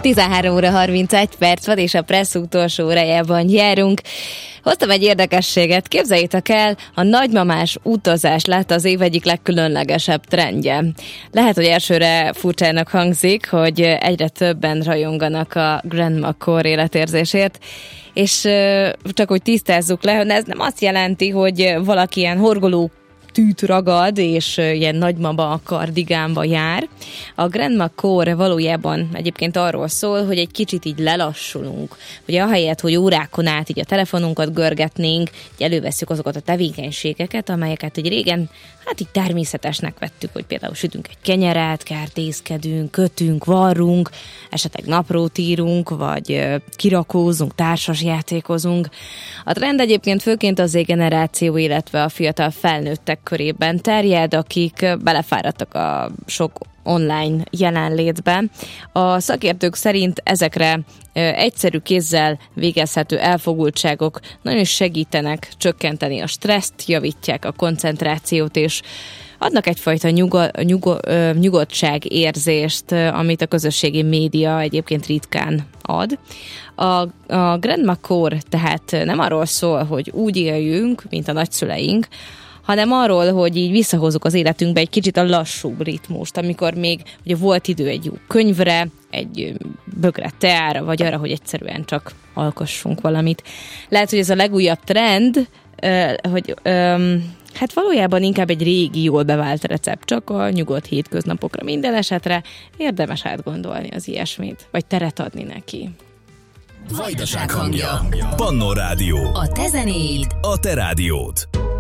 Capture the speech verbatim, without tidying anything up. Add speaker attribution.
Speaker 1: tizenhárom óra harmincegy perc van, és a Pressz utolsó órájában járunk. Hoztam egy érdekességet, képzeljétek el, a nagymamás utazás lett az év egyik legkülönlegesebb trendje. Lehet, hogy elsőre furcsának hangzik, hogy egyre többen rajonganak a Grandma Core életérzésért, és csak hogy tisztázzuk le, hogy ez nem azt jelenti, hogy valaki ilyen horgoló tűt ragad, és ilyen nagymama kardigánba jár. A Grandma Core valójában egyébként arról szól, hogy egy kicsit így lelassulunk. Ugye ahelyett, hogy órákon át így a telefonunkat görgetnénk, így elővesszük azokat a tevékenységeket, amelyeket így régen hát így természetesnek vettük, hogy például sütünk egy kenyeret, kertészkedünk, kötünk, varrunk, esetleg naprót írunk, vagy kirakózunk, társasjátékozunk. A trend egyébként főként az Z-generáció, illetve a fiatal felnőttek körében terjed, akik belefáradtak a sok online jelenlétben. A szakértők szerint ezekre egyszerű kézzel végezhető elfogultságok nagyon segítenek csökkenteni a stresszt, javítják a koncentrációt, és adnak egyfajta nyugo- nyugo- nyugodtságérzést, amit a közösségi média egyébként ritkán ad. A, a Grandma Core tehát nem arról szól, hogy úgy éljünk, mint a nagyszüleink, hanem arról, hogy így visszahozzuk az életünkbe egy kicsit a lassúbb ritmust, amikor még ugye volt idő egy jó könyvre, egy bögre teára, vagy arra, hogy egyszerűen csak alkossunk valamit. Lehet, hogy ez a legújabb trend, hogy hát valójában inkább egy régi, jól bevált recept, csak a nyugodt hétköznapokra. Minden esetre érdemes átgondolni az ilyesmit, vagy teret adni neki.
Speaker 2: Vajdaság hangja. Pannó Rádió.
Speaker 3: A te zenéid.
Speaker 2: A te rádiód.